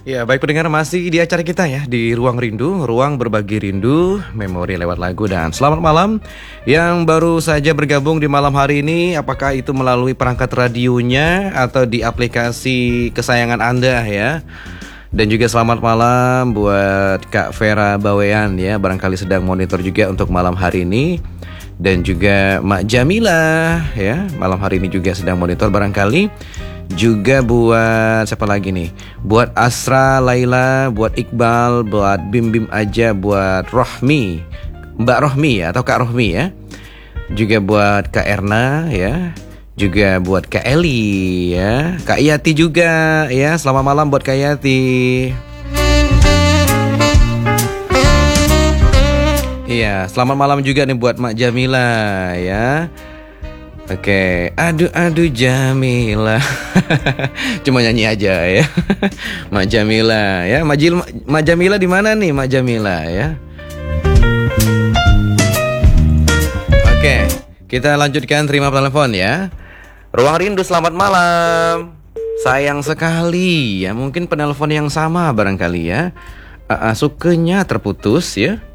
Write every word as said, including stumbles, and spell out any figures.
Ya, baik pendengar, masih di acara kita ya, di Ruang Rindu, Ruang Berbagi Rindu, Memori lewat lagu. Dan selamat malam yang baru saja bergabung di malam hari ini, apakah itu melalui perangkat radionya atau di aplikasi kesayangan Anda ya. Dan juga selamat malam buat Kak Vera Bawean ya, barangkali sedang monitor juga untuk malam hari ini. Dan juga Mak Jamila ya, malam hari ini juga sedang monitor barangkali. Juga buat siapa lagi nih? Buat Asra, Laila, buat Iqbal, buat Bim Bim aja, buat Rohmi, Mbak Rohmi ya, atau Kak Rohmi ya. Juga buat Kak Erna ya. Juga buat Kak Eli ya. Kak Yati juga ya. Selamat malam buat Kak Yati. Iya, selamat malam juga nih buat Mak Jamila ya. Oke, aduh aduh Jamila. Cuma nyanyi aja ya. Mak Jamila ya. Mak, Jil, Mak Jamila di mana nih Mak Jamila ya? Oke, kita lanjutkan terima telepon ya. Ruang Rindu, selamat malam. Sayang sekali ya, mungkin penelpon yang sama barangkali ya. Uh, uh, sukenya terputus ya.